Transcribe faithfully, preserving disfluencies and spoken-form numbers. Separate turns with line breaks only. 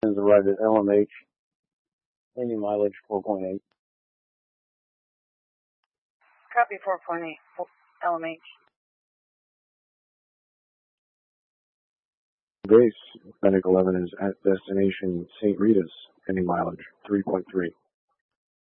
has arrived at L M H. Any mileage four point eight.
Copy four point eight, L M H.
Base, Fennec eleven is at destination Saint Rita's. Any mileage three point three.